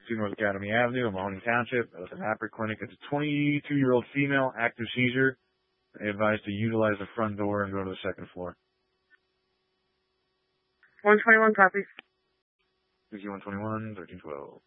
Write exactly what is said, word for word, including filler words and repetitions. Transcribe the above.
two North Academy Avenue, Mahoney Township. That was an Apper Clinic. It's a twenty-two-year-old female, active seizure. They advised to utilize the front door and go to the second floor. one twenty-one copies. one twenty-one, thirteen twelve.